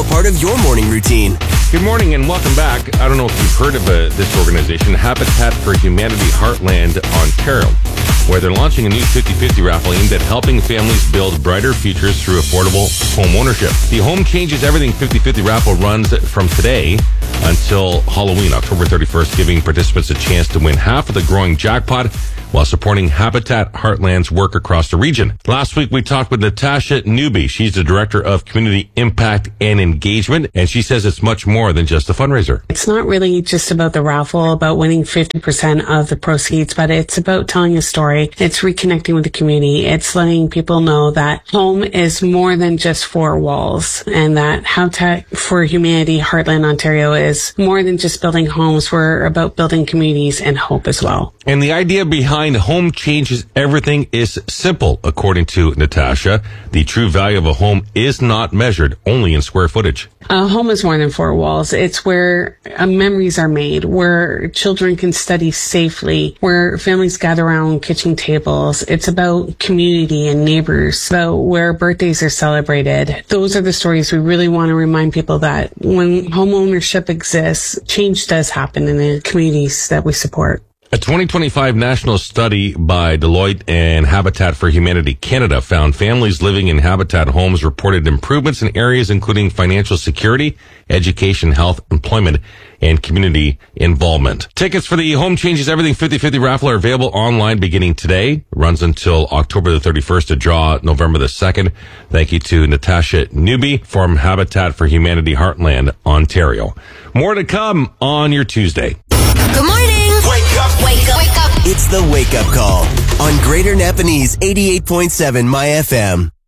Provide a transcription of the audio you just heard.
now part of your morning routine. Good morning and welcome back. I don't know if you've heard of this organization, Habitat for Humanity Heartland, Ontario, where they're launching a new 50-50 raffle aimed at helping families build brighter futures through affordable home ownership. The Home Changes Everything 50-50 raffle runs from today until Halloween, October 31st, giving participants a chance to win half of the growing jackpot while supporting Habitat Heartland's work across the region. Last week, we talked with Natasha Newby. She's the Director of Community Impact and Engagement, and she says it's much more than just a fundraiser. It's not really just about the raffle, about winning 50% of the proceeds, but it's about telling a story. It's reconnecting with the community. It's letting people know that home is more than just four walls, and that Habitat for Humanity Heartland Ontario is more than just building homes. We're about building communities and hope as well. And the idea behind Home Changes Everything is simple, according to Natasha. The true value of a home is not measured only in square footage. A home is more than four walls. It's where memories are made, where children can study safely, where families gather around kitchen tables. It's about community and neighbors, about where birthdays are celebrated. Those are the stories we really want to remind people that when home ownership exists, change does happen in the communities that we support. A 2025 national study by Deloitte and Habitat for Humanity Canada found families living in Habitat homes reported improvements in areas including financial security, education, health, employment, and community involvement. Tickets for the Home Changes Everything 50-50 raffle are available online beginning today. It runs until October the 31st to draw November the 2nd. Thank you to Natasha Newby from Habitat for Humanity Heartland, Ontario. More to come on your Tuesday. Good morning. Wake up. Wake up. Wake up. It's the Wake Up Call on Greater Napanese 88.7 My FM.